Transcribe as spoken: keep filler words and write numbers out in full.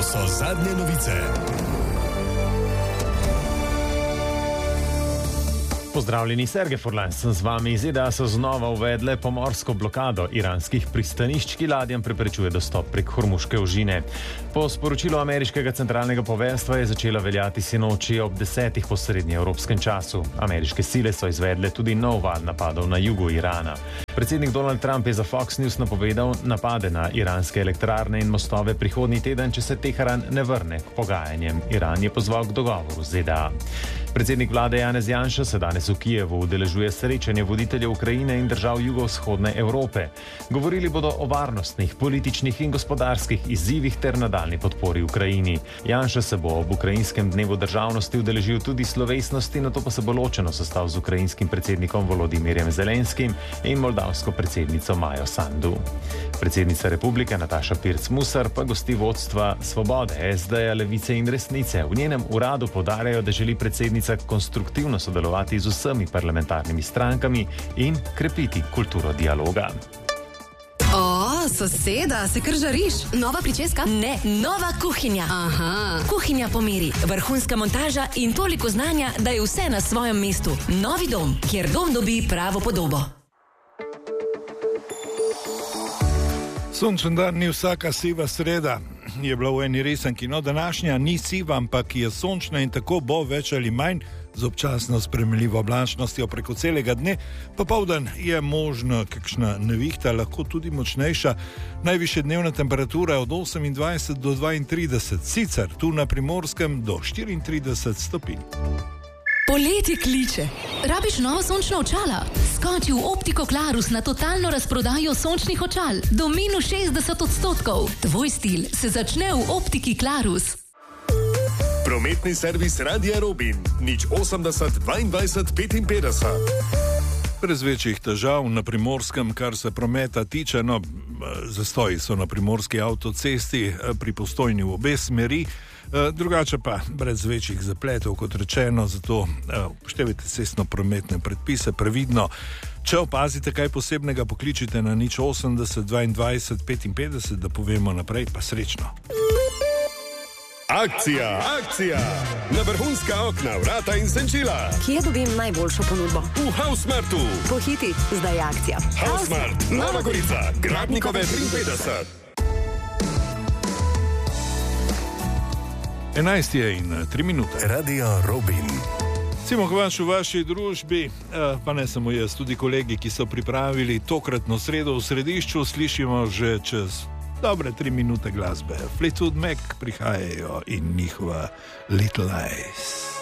so zadnje novice. Pozdravljeni, Sergej Furlan sem z vami. Z ZDA so znova uvedle pomorsko blokado iranskih pristanišč, ki ladjam preprečuje dostop prek Hormuške ožine. Po sporočilu ameriškega centralnega poveljstva je začela veljati sinoči ob desetih po srednjeevropskem času. Ameriške sile so izvedle tudi nov val napadov na jugu Irana. Predsednik Donald Trump je za Fox News napovedal napade na iranske elektrarne in mostove prihodnji teden, če se Teheran ne vrne k pogajanjem. Iran je pozval k dogovoru z ZDA. Predsednik vlade Janez Janša se danes v Kijevu udeležuje srečanja voditeljev Ukrajine in držav jugovzhodne Evrope. Govorili bodo o varnostnih, političnih in gospodarskih izzivih ter nadaljni podpori Ukrajini. Janša se bo ob ukrajinskem dnevu državnosti udeležil tudi slovesnosti, nato pa se bo ločeno sestal z ukrajinskim predsednikom Volodimirjem Zelenskim in moldavsko predsednico Majo Sandu. Predsednica republike Nataša Pirc-Musar pa gosti vodstva Svobode, es de-ja, Levice in Resnice. V njenem uradu poudarjajo, da želi predsednica konstruktivno sodelovati z vsemi parlamentarnimi strankami in krepiti kulturo dialoga. O, soseda, se kar žariš? Nova pričeska? Ne, nova kuhinja. Aha. Kuhinja po meri, vrhunska montaža in toliko znanja, da je vse na svojem mestu. Novi dom, kjer dom dobi pravo podobo. Sončen dan ni vsaka siva sreda, je bila v eni resenki. No, današnja ni siva, ampak je sončna in tako bo več ali manj z občasno spremljivo oblačnostjo preko celega dne. Popoldan je možna kakšna nevihta, lahko tudi močnejša. Najvišja dnevna temperatura od osemindvajset do dvaintrideset, sicer tu na Primorskem do štiriintrideset stopinj. Poletje kliče. Rabiš novo sončno očala? Skoči v Optiko Klarus na totalno razprodajo sončnih očal. Do minus šestdeset odstotkov. Tvoj stil se začne v Optiki Klarus. Prometni servis Radia Robin. Nič osemdeset dvaindvajset petinpetdeset. Brez večjih težav na Primorskem, kar se prometa tiče, no, zastoji so na primorski avtocesti pri Postojni v obe smeri. Drugače pa brez večjih zapletov, kot rečeno, zato upoštevajte cestno-prometne predpise previdno. Če opazite kaj posebnega, pokličite na nič osemdeset dvaindvajset petinpetdeset, da povemo naprej, pa srečno. Akcija, akcija! Na vrhunska okna, vrata in senčila. Kje dobim najboljšo ponudbo? V Hausmartu. Pohiti, zdaj je akcija. Hausmart, Nova Gorica, Gradnikove triinpetdeset. enajst je in tri minute. Radio Robin. Cimo Hvaš v vaši družbi, pa ne samo jaz, tudi kolegi, ki so pripravili tokratno sredo v središču, slišimo že čez dobre tri minute glasbe. Fleetwood Mac prihajajo in njihova Little Eyes.